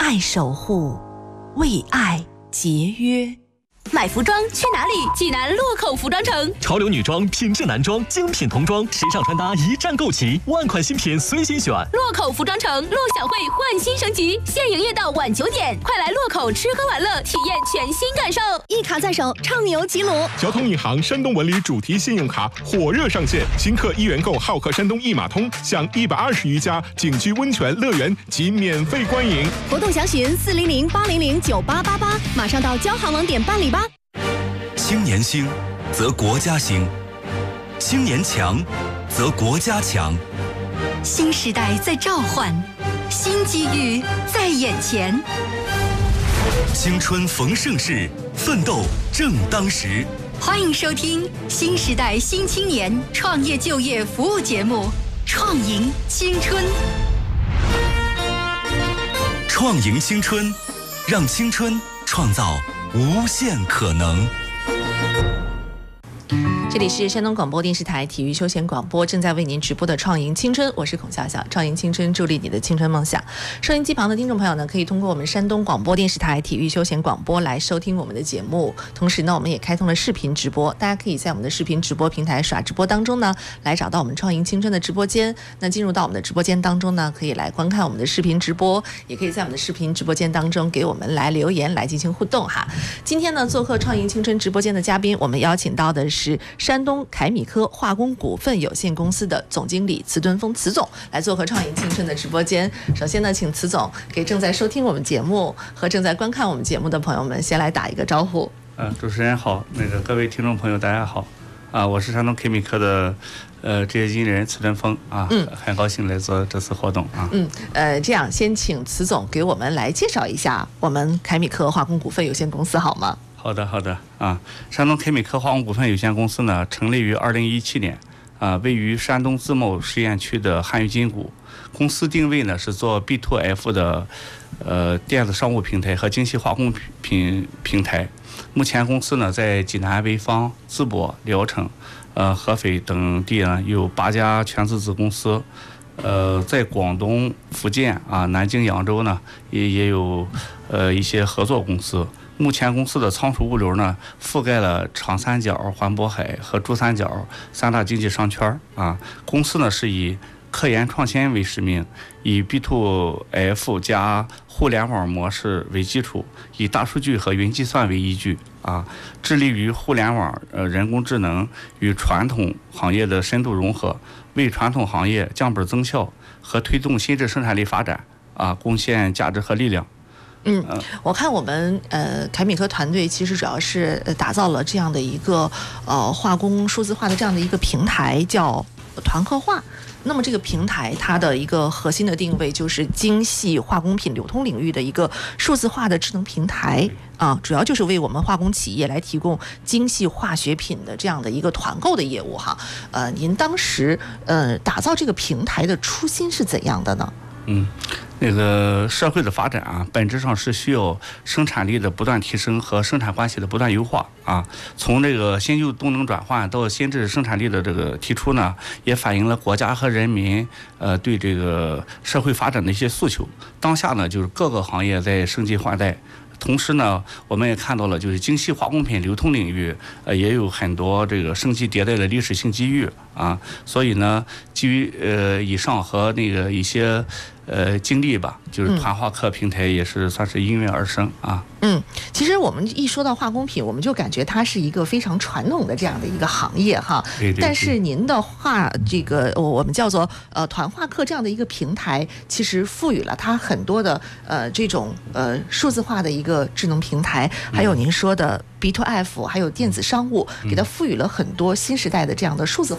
爱守护，为爱节约。 买服装去哪里？济南洛口服装城， 潮流女装、品质男装、精品童装、时尚穿搭一站购齐，万款新品随心选。 洛口服装城，陆小慧焕新升级，现营业到晚9点，快来洛口吃喝玩乐，体验全新感受。 一卡在手，畅游吉鲁。 交通银行山东文旅主题信用卡火热上线，新客1元购好客山东一码通，享120余家景区温泉乐园及免费观影。 活动详询400-800-9888，马上到交行网点办理吧。 青年兴，则国家兴；青年强，则国家强。 新时代在召唤，新机遇在眼前。 青春逢盛世，奋斗正当时。 欢迎收听新时代新青年创业就业服务节目《创迎青春》。 创迎青春，让青春创造无限可能。 这里是山东广播电视台体育休闲广播，正在为您直播的创迎青春，我是孔笑笑。创迎青春，助力你的青春梦想。收音机旁的听众朋友呢，可以通过我们山东广播电视台体育休闲广播来收听我们的节目。同时呢，我们也开通了视频直播，大家可以在我们的视频直播平台耍直播当中呢，来找到我们创迎青春的直播间。那进入到我们的直播间当中呢，可以来观看我们的视频直播，也可以在我们的视频直播间当中给我们来留言，来进行互动哈。今天呢，做客创迎青春直播间的嘉宾，我们邀请到的是山东凯米科化工股份有限公司的总经理茨敦峰茨总来做客创迎青春的直播间。首先呢，请茨总给正在收听我们节目和正在观看我们节目的朋友们先来打一个招呼。 主持人好，各位听众朋友大家好，我是山东凯米科的职业经理人茨敦峰很高兴来做这次活动啊。 这样先请茨总给我们来介绍一下我们凯米科化工股份有限公司好吗？ 好的山东凯米科化工股份有限公司呢，成立于2017年，位于山东自贸实验区的汉语金谷。公司定位呢是做 B2F 的电子商务平台和精细化工品平台。目前公司呢在济南、潍坊、淄博、聊城、合肥等地呢有8家全资子公司。在广东、福建南京、扬州呢也有一些合作公司。目前公司的仓储物流呢，覆盖了长三角、环渤海和珠三角3大经济商圈公司呢是以科研创新为使命，以 B2F 加互联网模式为基础，以大数据和云计算为依据致力于互联网、人工智能与传统行业的深度融合，为传统行业降本增效和推动新质生产力发展贡献价值和力量。 我看我们凯米科团队其实主要是打造了这样的一个化工数字化的这样的一个平台，叫团客化。那么这个平台它的一个核心的定位就是精细化工品流通领域的一个数字化的智能平台主要就是为我们化工企业来提供精细化学品的这样的一个团购的业务哈。您当时打造这个平台的初心是怎样的呢？ 社会的发展本质上是需要生产力的不断提升和生产关系的不断优化从这个新旧动能转换到新质生产力的这个提出呢，也反映了国家和人民对这个社会发展的一些诉求。当下呢，就是各个行业在升级换代。同时呢，我们也看到了，就是精细化工品流通领域，也有很多这个升级迭代的历史性机遇所以呢，基于以上和一些经历吧，就是团化客平台也是算是应运而生其实我们一说到化工品，我们就感觉它是一个非常传统的这样的一个行业哈。 对。 但是您的话，这个我们叫做团化客这样的一个平台，其实赋予了它很多的这种数字化的一个智能平台，还有您说的 B2F， 还有电子商务，给它赋予了很多新时代的这样的数字化